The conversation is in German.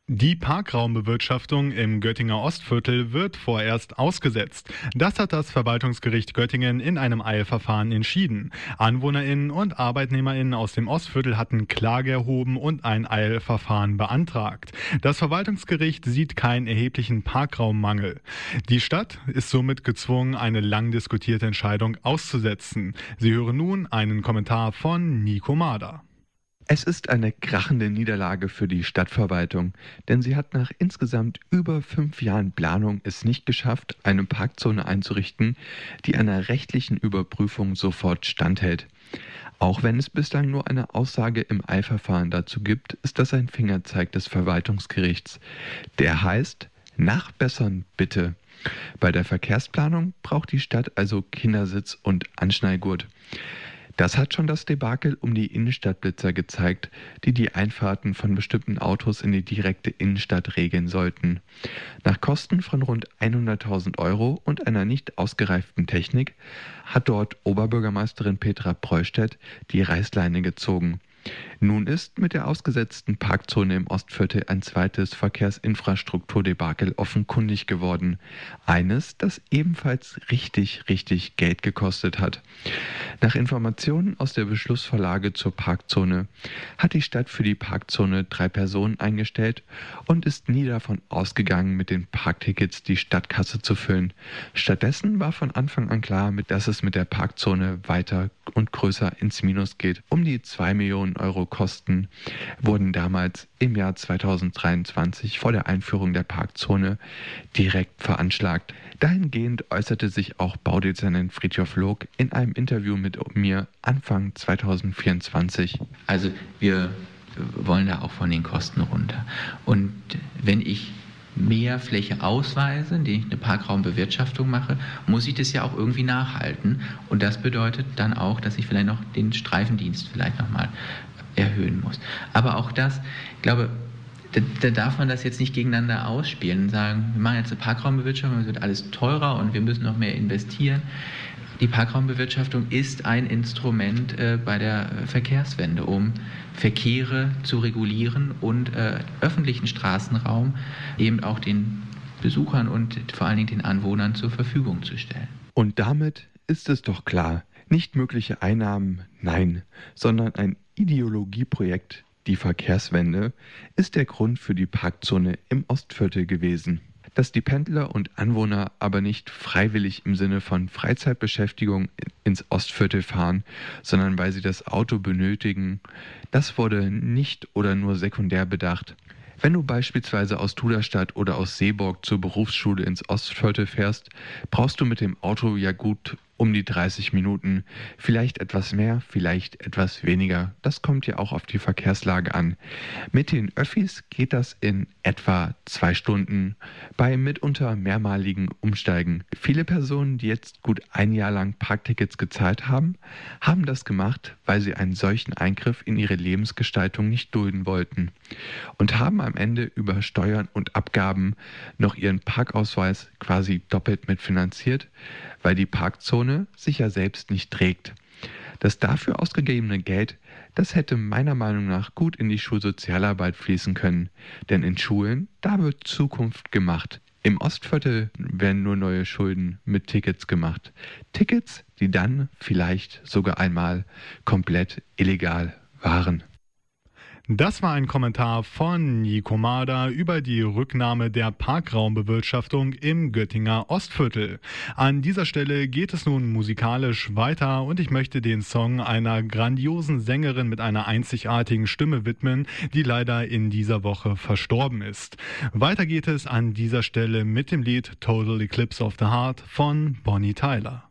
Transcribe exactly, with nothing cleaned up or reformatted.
Die Parkraumbewirtschaftung im Göttinger Ostviertel wird vorerst ausgesetzt. Das hat das Verwaltungsgericht Göttingen in einem Eilverfahren entschieden. AnwohnerInnen und ArbeitnehmerInnen aus dem Ostviertel hatten Klage erhoben und ein Eilverfahren beantragt. Das Verwaltungsgericht sieht keinen erheblichen Parkraummangel. Die Stadt ist somit gezwungen, eine lang diskutierte Entscheidung auszusetzen. Sie hören nun einen Kommentar von Nico Mader. Es ist eine krachende Niederlage für die Stadtverwaltung, denn sie hat nach insgesamt über fünf Jahren Planung es nicht geschafft, eine Parkzone einzurichten, die einer rechtlichen Überprüfung sofort standhält. Auch wenn es bislang nur eine Aussage im Eilverfahren dazu gibt, ist das ein Fingerzeig des Verwaltungsgerichts. Der heißt, nachbessern bitte. Bei der Verkehrsplanung braucht die Stadt also Kindersitz und Anschnallgurt. Das hat schon das Debakel um die Innenstadtblitzer gezeigt, die die Einfahrten von bestimmten Autos in die direkte Innenstadt regeln sollten. Nach Kosten von rund hunderttausend Euro und einer nicht ausgereiften Technik hat dort Oberbürgermeisterin Petra Preustedt die Reißleine gezogen. Nun ist mit der ausgesetzten Parkzone im Ostviertel ein zweites Verkehrsinfrastrukturdebakel offenkundig geworden. Eines, das ebenfalls richtig, richtig Geld gekostet hat. Nach Informationen aus der Beschlussvorlage zur Parkzone hat die Stadt für die Parkzone drei Personen eingestellt und ist nie davon ausgegangen, mit den Parktickets die Stadtkasse zu füllen. Stattdessen war von Anfang an klar, dass es mit der Parkzone weiter und größer ins Minus geht. Um die zwei Millionen Euro Kosten wurden damals im Jahr zweitausenddreiundzwanzig vor der Einführung der Parkzone direkt veranschlagt. Dahingehend äußerte sich auch Baudezernent Friedhof Log in einem Interview mit mir Anfang zweitausendvierundzwanzig. Also wir wollen da auch von den Kosten runter. Und wenn ich mehr Fläche ausweise, indem ich eine Parkraumbewirtschaftung mache, muss ich das ja auch irgendwie nachhalten. Und das bedeutet dann auch, dass ich vielleicht noch den Streifendienst vielleicht nochmal erhöhen muss. Aber auch das, ich glaube, da, da darf man das jetzt nicht gegeneinander ausspielen und sagen, wir machen jetzt eine Parkraumbewirtschaftung, es wird alles teurer und wir müssen noch mehr investieren. Die Parkraumbewirtschaftung ist ein Instrument äh, bei der Verkehrswende, um Verkehre zu regulieren und äh, öffentlichen Straßenraum eben auch den Besuchern und vor allen Dingen den Anwohnern zur Verfügung zu stellen. Und damit ist es doch klar, nicht mögliche Einnahmen, nein, sondern ein Ideologieprojekt, die Verkehrswende, ist der Grund für die Parkzone im Ostviertel gewesen. Dass die Pendler und Anwohner aber nicht freiwillig im Sinne von Freizeitbeschäftigung ins Ostviertel fahren, sondern weil sie das Auto benötigen, das wurde nicht oder nur sekundär bedacht. Wenn du beispielsweise aus Duderstadt oder aus Seeborg zur Berufsschule ins Ostviertel fährst, brauchst du mit dem Auto ja gut um die dreißig Minuten, vielleicht etwas mehr, vielleicht etwas weniger. Das kommt ja auch auf die Verkehrslage an. Mit den Öffis geht das in etwa zwei Stunden bei mitunter mehrmaligen Umsteigen. Viele Personen, die jetzt gut ein Jahr lang Parktickets gezahlt haben, haben das gemacht, weil sie einen solchen Eingriff in ihre Lebensgestaltung nicht dulden wollten und haben am Ende über Steuern und Abgaben noch ihren Parkausweis quasi doppelt mitfinanziert, weil die Parkzone sich ja selbst nicht trägt. Das dafür ausgegebene Geld, das hätte meiner Meinung nach gut in die Schulsozialarbeit fließen können. Denn in Schulen, da wird Zukunft gemacht. Im Ostviertel werden nur neue Schulden mit Tickets gemacht. Tickets, die dann vielleicht sogar einmal komplett illegal waren. Das war ein Kommentar von Nico Mader über die Rücknahme der Parkraumbewirtschaftung im Göttinger Ostviertel. An dieser Stelle geht es nun musikalisch weiter und ich möchte den Song einer grandiosen Sängerin mit einer einzigartigen Stimme widmen, die leider in dieser Woche verstorben ist. Weiter geht es an dieser Stelle mit dem Lied Total Eclipse of the Heart von Bonnie Tyler.